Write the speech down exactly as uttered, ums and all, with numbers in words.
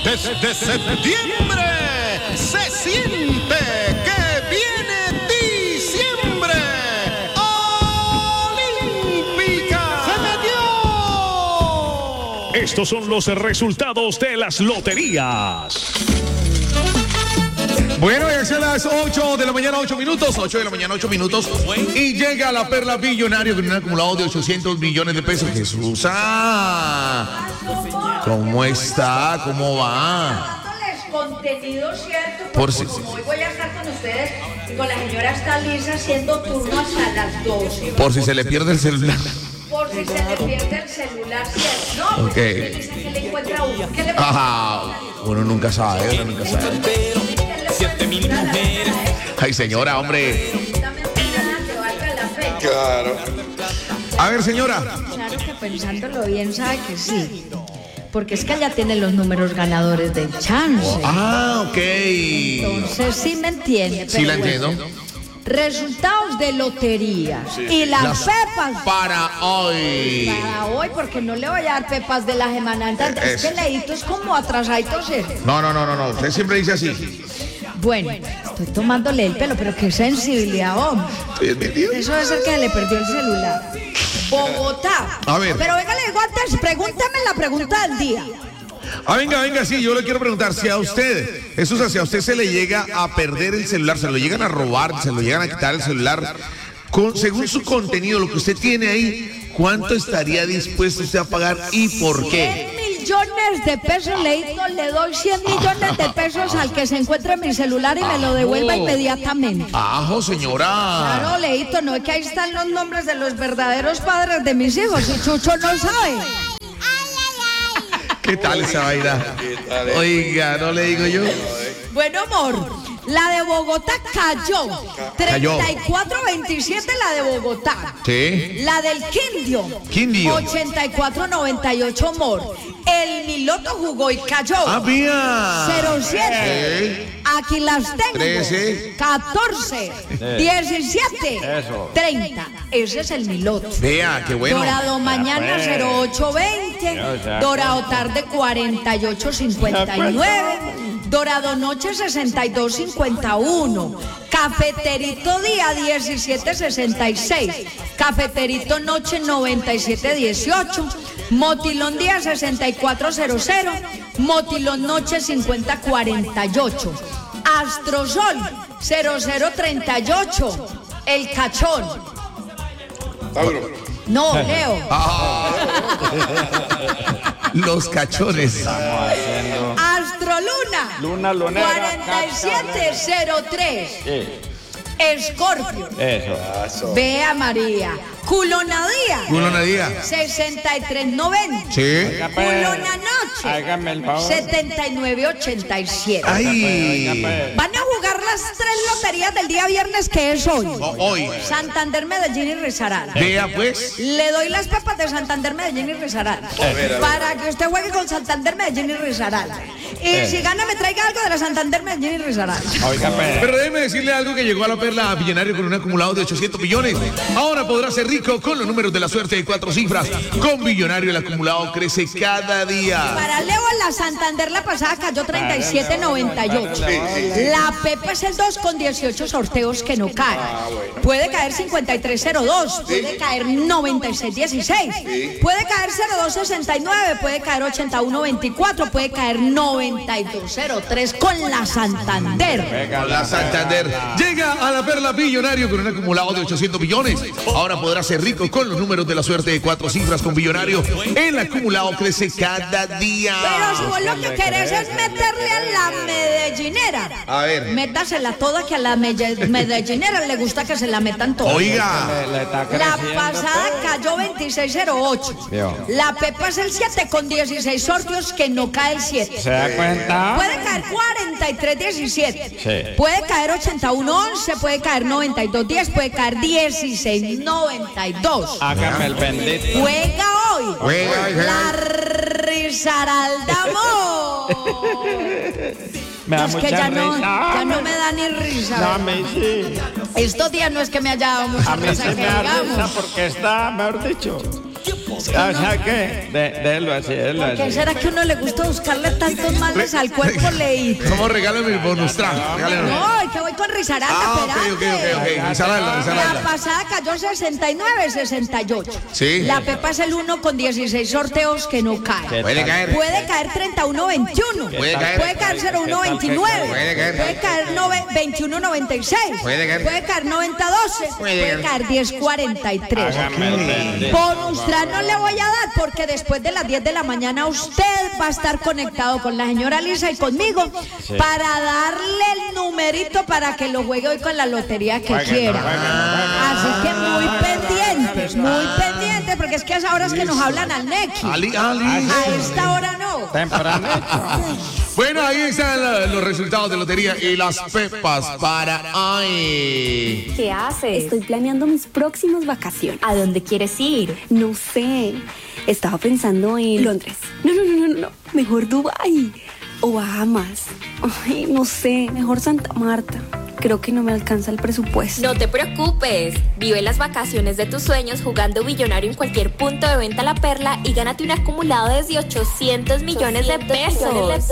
Desde septiembre se siente que viene diciembre. ¡Olímpica! ¡Se metió! Estos son los resultados de las loterías. Bueno, ya son las ocho de la mañana, ocho minutos. ocho de la mañana, ocho minutos. Y llega la perla billonario con un acumulado de ochocientos millones de pesos. Jesús, ah, ¿cómo está? ¿Cómo va? Contenido, ¿cierto? Porque Por si, como hoy voy a estar con ustedes y con la señora está Lisa haciendo turno hasta las doce. por si se le pierde el celular. Por si se le pierde el celular, ¿cierto? No, Ok. porque Lisa, ¿qué le encuentra a uno? ¿Qué le Ajá, uno nunca sabe, uno nunca sabe. Siete mil mujeres. Ay, señora, hombre. Absolutamente nada que valga la pena. Claro. A ver, señora. Claro que pensándolo bien sabe que sí. Porque es que ella tiene los números ganadores del chance. Ah, ok. Entonces sí me entiende. Sí la pero bueno. entiendo. Resultados de lotería. Y las, Las pepas. Para hoy. Para hoy, porque no le voy a dar pepas de la semana antes. Eh, Es que Leito es como atrasadito, ¿sí? No, no, no, no, no. Usted siempre dice así. Bueno, estoy tomándole el pelo, pero qué sensibilidad, hombre. Eso debe ser que le perdió el celular. Bogotá. A ver. Pero venga, le digo antes, pregúntame la pregunta del día. Ah, venga, venga, sí, yo le quiero preguntar si a usted, eso es, si a usted se le llega a perder el celular, se lo llegan a robar, se lo llegan a quitar el celular, con, según su contenido, lo que usted tiene ahí, ¿cuánto estaría dispuesto usted a pagar y por qué? cien millones de pesos, Leito, le doy cien millones de pesos al que se encuentre en mi celular y me lo devuelva inmediatamente. ¡Ajo, señora! Claro, Leito, no es que ahí están los nombres de los verdaderos padres de mis hijos y Chucho no sabe. ¿Qué tal esa vaina? Oiga, no le digo yo. Bueno, amor, la de Bogotá cayó. Cayó. treinta y cuatro veintisiete la de Bogotá. Sí. La del Quindio. Quindio. ochenta y cuatro noventa y ocho, amor. El Miloto jugó y cayó. ¡Ah, mía! cero siete. Aquí las tengo. trece. catorce. diecisiete. Eso. treinta. Ese es el Miloto. Vea, qué bueno. Dorado mañana pues. cero ocho veinte. Ya, ya. Dorado tarde cuarenta y ocho cincuenta y nueve. Dorado noche sesenta y dos cincuenta y uno. Cafeterito día diecisiete sesenta y seis. Cafeterito noche noventa y siete dieciocho. Motilón día sesenta y cuatro cero cero. Motilón noche cincuenta cuarenta y ocho. Astrosol cero cero treinta y ocho. El cachón. No, Leo. Los cachones. Astroluna. Luna, lunera, cuarenta y siete cero tres. Sí, Escorpio. eso. Vea María. Culonadía. Culona día. sesenta y tres noventa. Sí. Culona noche. Hágame el favor. setenta y nueve ochenta y siete. Ay. Van a jugar las tres loterías del día viernes, que es hoy. O- Hoy. Santander, Medellín y Risaralda. Vea, pues. Le doy las pepas de Santander, Medellín y Risaralda. Para que usted juegue con Santander, Medellín y Risaralda. Y si gana, me traiga algo de la Santander, Medellín y Risaralda. Oiga, pues. Pero déjeme decirle algo que llegó a la perla billonario con un acumulado de ochocientos millones. Ahora podrá ser rico con los números de la suerte de cuatro cifras. Con billonario el acumulado crece cada día. Para Leo, la Santander la pasada cayó treinta y siete noventa y ocho. La Pepa es el dos con dieciocho sorteos que no cae. Puede caer cincuenta y tres cero dos, puede caer noventa y seis dieciséis, puede caer cero dos sesenta y nueve, puede caer ochenta y uno veinticuatro, puede caer noventa y dos cero tres con la Santander. Con la Santander llega a la perla billonario con un acumulado de ochocientos millones. Ahora podrá ser rico con los números de la suerte de cuatro cifras con billonario. El acumulado crece cada día. Pero si vos lo que querés es meterle a la medellinera, A ver. métasela toda, que a la melle- medellinera le gusta que se la metan toda. Oiga. Le, le está La creciendo pasada todo. cayó veintiséis cero ocho. Vio. La Pepa es el siete con dieciséis sorteos que no cae el siete. ¿Se da cuenta? Puede caer cuarenta y tres diecisiete. Sí. Puede caer ochenta y uno once, puede caer noventa y dos diez, puede caer dieciséis noventa y dos. Hágame el bendito. Juega hoy. Juega, juega. La Risaralda Amor. Me da Es que mucha ya no, risa. ya no me da ni risa. No, a mí sí. Estos días no es que me haya dado mucha A mí risa, sí que me da risa digamos. porque está, mejor dicho. O sea que, de- déjelo así, déjelo ¿Por qué así. será que a uno le gusta buscarle tantos males al cuerpo, Leito? Somos regálame el bonus track. Regálame. No, es que voy con risaranda, Ah, ok, ok, esperate. ok, ok. Risaralda, La risaralda. pasada cayó sesenta y nueve, sesenta y ocho. Sí. La Pepa es el uno con dieciséis sorteos que no cae. Puede caer. Puede caer treinta y uno veintiuno. Puede caer. Puede caer cero uno veintinueve. Puede caer. Puede caer nove- veintiuno noventa y seis. Puede caer. Puede caer noventa doce. Puede Puede caer. caer diez cuarenta y tres. Hágame el bendito. Bonus track no le voy a dar porque después de las diez de la mañana usted va a estar conectado con la señora Lisa y conmigo para darle el numerito para que lo juegue hoy con la lotería que quiera. Así que muy pendientes, muy pendientes porque es que a esas horas que nos hablan al Neki. Ali, Ali. A esta hora no. Tempranito. Bueno, ahí están la- los resultados de lotería y las pepas para hoy. ¿Qué haces? Estoy planeando mis próximas vacaciones. ¿A dónde quieres ir? No sé. Estaba pensando en Londres. No, no, no, no, no. Mejor Dubái. O Bahamas. Ay, no sé. Mejor Santa Marta. Creo que no me alcanza el presupuesto. No te preocupes. Vive las vacaciones de tus sueños jugando billonario en cualquier punto de venta La Perla y gánate un acumulado desde ochocientos millones de pesos.